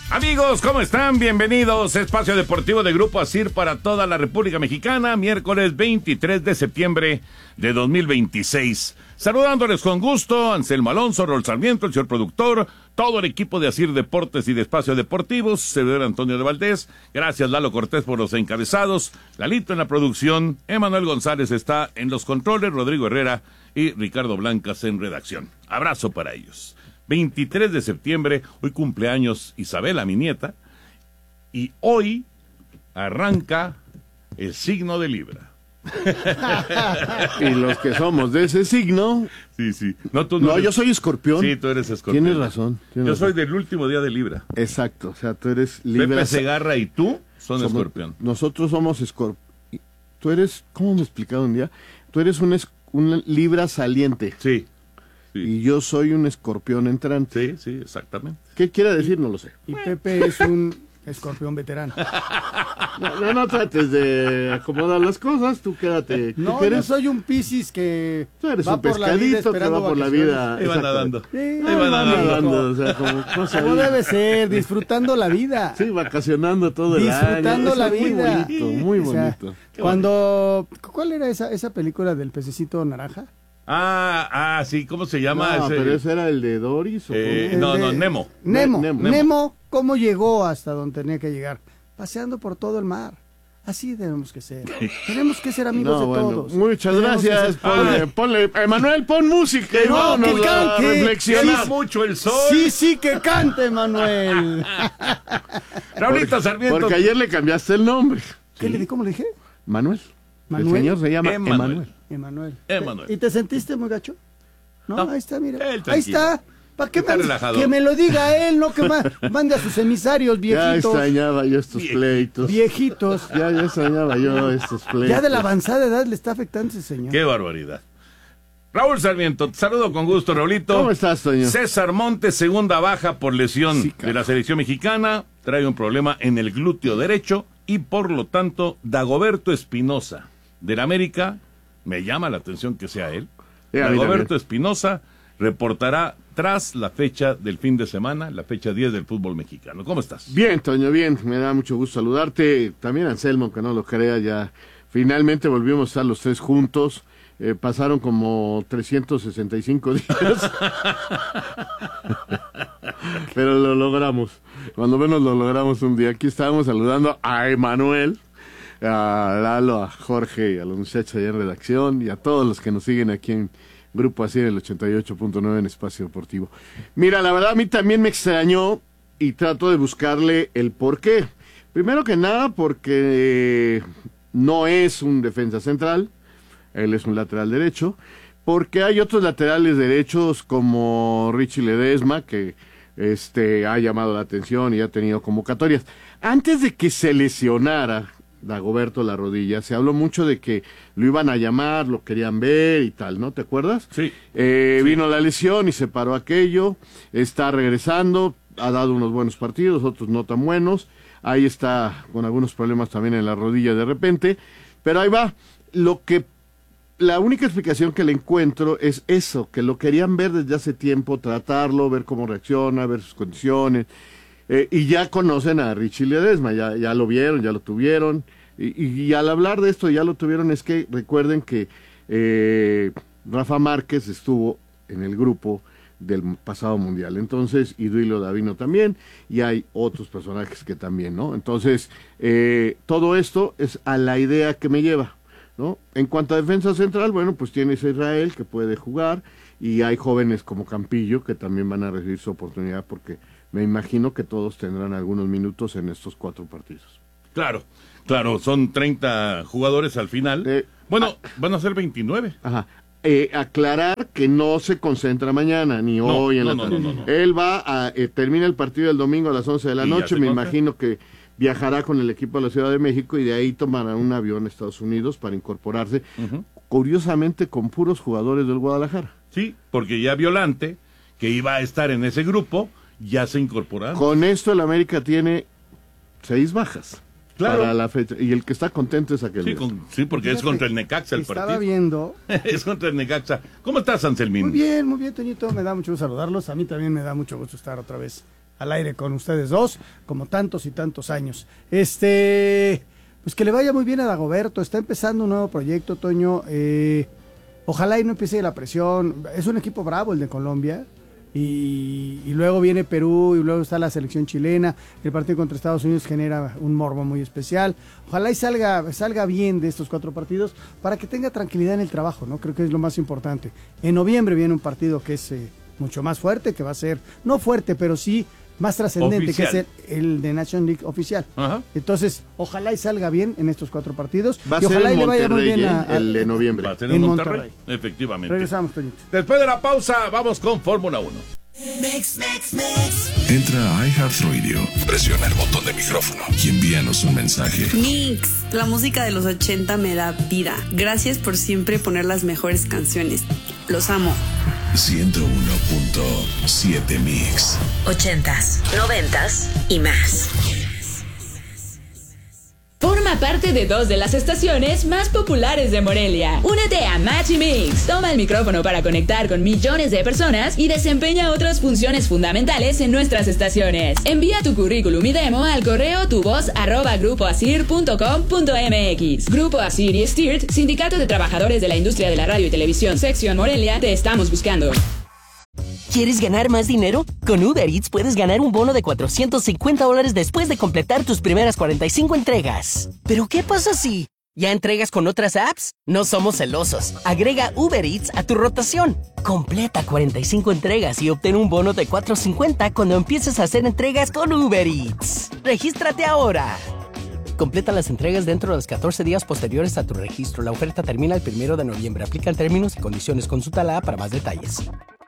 Amigos, ¿cómo están? Bienvenidos a Espacio Deportivo de Grupo ASIR para toda la República Mexicana, miércoles 23 de septiembre de 2026. Saludándoles con gusto, Anselmo Alonso, Raúl Sarmiento, el señor productor, todo el equipo de ASIR Deportes y de Espacio Deportivos, servidor Antonio de Valdés, gracias Lalo Cortés por los encabezados, Lalito en la producción, Emanuel González está en los controles, Rodrigo Herrera y Ricardo Blancas en redacción. Abrazo para ellos. 23 de septiembre, hoy cumpleaños Isabela, mi nieta, y hoy arranca el signo de Libra. Y los que somos de ese signo... Sí. No, yo soy Escorpión. Sí, tú eres Escorpión. Tienes razón. Yo soy del último día de Libra. Exacto, o sea, tú eres Libra. Pepe Segarra y tú son Escorpión. Nosotros somos Escorpión. Tú eres, ¿cómo me explicaron un día? Tú eres un Libra saliente. Sí. Y yo soy un Escorpión entrante. Sí, exactamente. ¿Qué quiere decir? No lo sé. Y Pepe es un Escorpión veterano. No trates de acomodar las cosas, tú quédate. No, yo soy un Piscis que tú eres va un por la vida pescadito que va por la vida. Ahí van nadando. Sí, Ahí van nadando. O sea, como debe ser, disfrutando la vida. Sí, vacacionando todo el año. Disfrutando la vida. Muy bonito. ¿Cuál era esa película del pececito naranja? Sí, ¿cómo se llama? No, pero ese era el de Doris. ¿O Nemo. Nemo, ¿cómo llegó hasta donde tenía que llegar? Paseando por todo el mar. Así tenemos que ser. Tenemos que ser amigos de todos. Muchas gracias. Ponle, Emanuel, pon música. No, que cante. Reflexiona mucho el sol. Sí, que cante, Manuel. Raulito Sarmiento. Porque ayer le cambiaste el nombre. ¿Cómo le dije? Manuel. El señor se llama Emanuel. Emanuel. ¿Y te sentiste muy gacho? No, ahí está, mira. Ahí está. ¿Para qué relajado. Que me lo diga él, no que mande a sus emisarios viejitos? Ya extrañaba yo estos pleitos. Viejitos. Ya extrañaba yo estos pleitos. Ya de la avanzada edad le está afectando ese señor. Qué barbaridad. Raúl Sarmiento, te saludo con gusto, Raulito. ¿Cómo estás, Toño? César Montes, segunda baja por lesión de la selección mexicana. Trae un problema en el glúteo derecho y por lo tanto, Dagoberto Espinosa del América, me llama la atención que sea él. Dagoberto Espinosa reportará tras la fecha del fin de semana, la fecha 10 del fútbol mexicano. ¿Cómo estás? Bien, Toño, bien. Me da mucho gusto saludarte. También Anselmo, aunque no lo crea, ya finalmente volvimos a estar los tres juntos. Pasaron como 365 días. Pero lo logramos. Cuando menos lo logramos un día. Aquí estábamos saludando a Emanuel, a Lalo, a Jorge, a los muchachos allá en redacción y a todos los que nos siguen aquí en Grupo ASIR, el 88.9 en Espacio Deportivo. Mira, la verdad a mí también me extrañó y trato de buscarle el porqué. Primero que nada porque no es un defensa central, él es un lateral derecho, porque hay otros laterales derechos como Richie Ledesma que ha llamado la atención y ha tenido convocatorias. Antes de que se lesionara Dagoberto la rodilla, se habló mucho de que lo iban a llamar, lo querían ver y tal, ¿no? ¿Te acuerdas? Sí. Vino la lesión y se paró aquello, está regresando, ha dado unos buenos partidos, otros no tan buenos, ahí está con algunos problemas también en la rodilla de repente, pero ahí va. La única explicación que le encuentro es eso, que lo querían ver desde hace tiempo, tratarlo, ver cómo reacciona, ver sus condiciones. Y ya conocen a Richie Ledesma, ya lo vieron, ya lo tuvieron, y al hablar de esto, ya lo tuvieron, es que recuerden que Rafa Márquez estuvo en el grupo del pasado mundial, entonces, y Duilio Davino también, y hay otros personajes que también, ¿no? Entonces, todo esto es a la idea que me lleva, ¿no? En cuanto a defensa central, bueno, pues tienes a Israel que puede jugar, y hay jóvenes como Campillo que también van a recibir su oportunidad porque me imagino que todos tendrán algunos minutos en estos 4 partidos. Claro, son 30 jugadores al final. Van a ser 29. Ajá. Aclarar que no se concentra mañana, ni hoy en la tarde. No. Él termina el partido el domingo a las 11 de la noche, me imagino que viajará con el equipo a la Ciudad de México y de ahí tomará un avión a Estados Unidos para incorporarse, curiosamente con puros jugadores del Guadalajara. Sí, porque ya Violante, que iba a estar en ese grupo, ya se incorporaron. Con esto el América tiene 6 bajas. Claro. Para la fecha. Y el que está contento es aquel. Sí, porque es contra el Necaxa el partido. Estaba viendo. Es contra el Necaxa. ¿Cómo estás, Anselmín? Muy bien, Toñito. Me da mucho gusto saludarlos. A mí también me da mucho gusto estar otra vez al aire con ustedes dos, como tantos y tantos años. Pues que le vaya muy bien a Dagoberto, está empezando un nuevo proyecto, Toño, ojalá y no empiece la presión, es un equipo bravo el de Colombia, y luego viene Perú, y luego está la selección chilena, el partido contra Estados Unidos genera un morbo muy especial, ojalá y salga bien de estos 4 partidos, para que tenga tranquilidad en el trabajo, ¿no? Creo que es lo más importante. En noviembre viene un partido que es mucho más fuerte, que va a ser, no fuerte, pero sí más trascendente, que es el de National League oficial. Ajá. Entonces, ojalá y salga bien en estos 4 partidos. Va a ser en Monterrey, el de noviembre. Va a ser en Monterrey, efectivamente. Regresamos, Toñito. Después de la pausa, vamos con Fórmula 1. Entra a iHeartRadio, presiona el botón de micrófono y envíanos un mensaje. Mix, la música de los 80 me da vida. Gracias por siempre poner las mejores canciones. Los amo. 101.7 Mix. 80s, 90s y más. Forma parte de 2 de las estaciones más populares de Morelia. Únete a Match y Mix. Toma el micrófono para conectar con millones de personas y desempeña otras funciones fundamentales en nuestras estaciones. Envía tu currículum y demo al correo tuvoz@grupoasir.com.mx. Grupo Asir y STIRT, Sindicato de Trabajadores de la Industria de la Radio y Televisión, Sección Morelia, te estamos buscando. ¿Quieres ganar más dinero? Con Uber Eats puedes ganar un bono de $450 después de completar tus primeras 45 entregas. ¿Pero qué pasa si ya entregas con otras apps? No somos celosos. Agrega Uber Eats a tu rotación. Completa 45 entregas y obtén un bono de $450 cuando empieces a hacer entregas con Uber Eats. ¡Regístrate ahora! Completa las entregas dentro de los 14 días posteriores a tu registro. La oferta termina el 1 de noviembre. Aplican términos y condiciones. Consulta la app para más detalles.